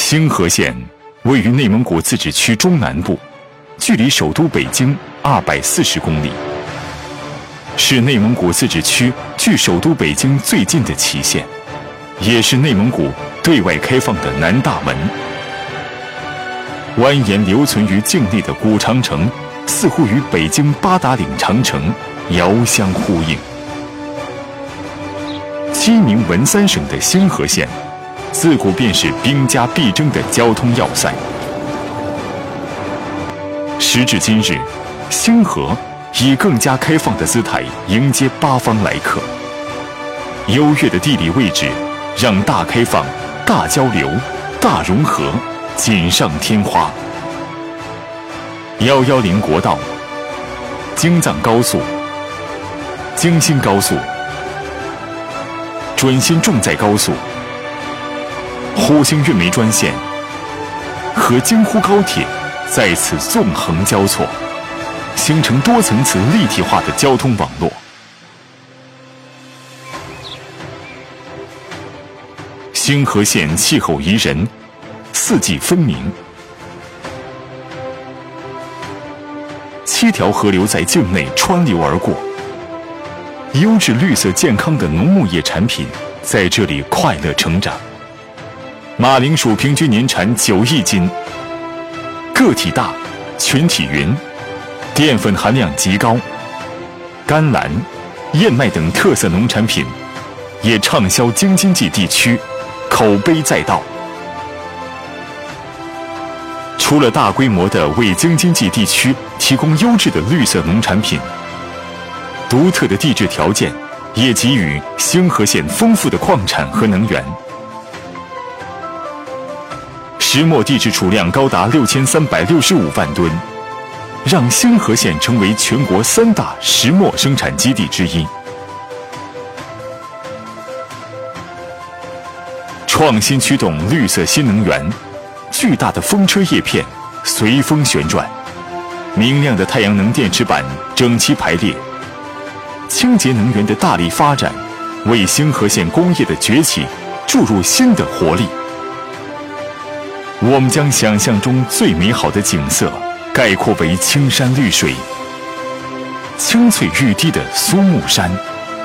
兴和县位于内蒙古自治区中南部，距离首都北京240公里，是内蒙古自治区距首都北京最近的旗县，也是内蒙古对外开放的南大门。蜿蜒留存于境内的古长城，似乎与北京八达岭长城遥相呼应。鸡鸣文三省的兴和县，自古便是兵家必争的交通要塞。时至今日，兴和以更加开放的姿态迎接八方来客。优越的地理位置，让大开放、大交流、大融合锦上添花。110国道、京藏高速、京新高速、准新重载高速、呼兴运煤专线和京沪高铁在此纵横交错，形成多层次立体化的交通网络。兴和县气候宜人，四季分明，7条河流在境内穿流而过，优质绿色健康的农牧业产品在这里快乐成长。马铃薯平均年产9亿斤，个体大，群体匀，淀粉含量极高。甘蓝、燕麦等特色农产品也畅销京津冀地区，口碑载道。除了大规模的为京津冀地区提供优质的绿色农产品，独特的地质条件也给予兴和县丰富的矿产和能源。石墨地质储量高达6365万吨，让兴和县成为全国3大石墨生产基地之一。创新驱动绿色新能源，巨大的风车叶片随风旋转，明亮的太阳能电池板整齐排列，清洁能源的大力发展，为兴和县工业的崛起注入新的活力。我们将想象中最美好的景色概括为青山绿水、青翠欲滴的苏木山。